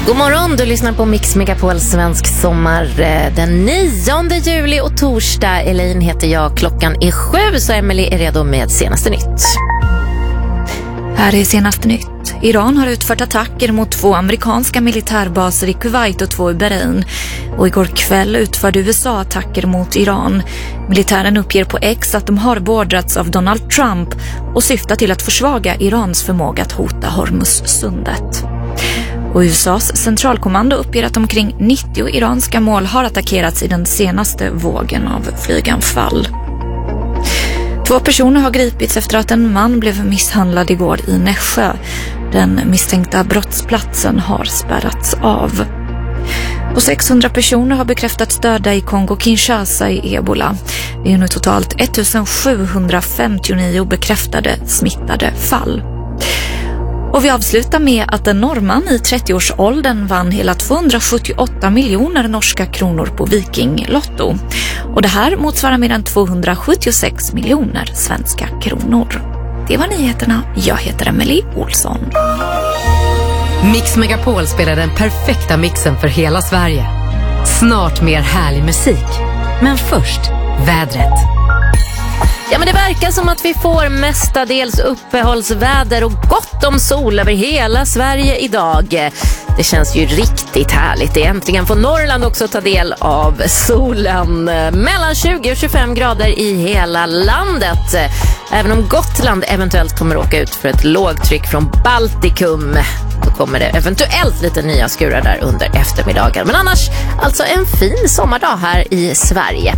God morgon, du lyssnar på Mix Megapol Svensk sommar den 9 juli och torsdag. Elaine heter jag, klockan är 7 så Emily är redo med senaste nytt. Här är senaste nytt. Iran har utfört attacker mot 2 amerikanska militärbaser i Kuwait och 2 i Bahrain. Och igår kväll utförde USA attacker mot Iran. Militären uppger på X att de har beordrats av Donald Trump och syftar till att försvaga Irans förmåga att hota Hormuzsundet. Och USAs centralkommando uppger att omkring 90 iranska mål har attackerats i den senaste vågen av flyganfall. 2 personer har gripits efter att en man blev misshandlad igår i Nässjö. Den misstänkta brottsplatsen har spärrats av. Och 600 personer har bekräftats döda i Kongo-Kinshasa i Ebola. Det är nu totalt 1759 bekräftade smittade fall. Och vi avslutar med att en norrman i 30-årsåldern vann hela 278 miljoner norska kronor på Viking-lotto. Och det här motsvarar mer än 276 miljoner svenska kronor. Det var nyheterna. Jag heter Emily Olsson. Mix Megapol spelar den perfekta mixen för hela Sverige. Snart mer härlig musik. Men först, vädret. Ja, men det verkar som att vi får mestadels uppehållsväder och gott om sol över hela Sverige idag. Det känns ju riktigt härligt. Det äntligen får Norrland också ta del av solen. Mellan 20 och 25 grader i hela landet. Även om Gotland eventuellt kommer åka ut för ett lågtryck från Baltikum. Då kommer det eventuellt lite nya skurar där under eftermiddagen. Men annars alltså en fin sommardag här i Sverige.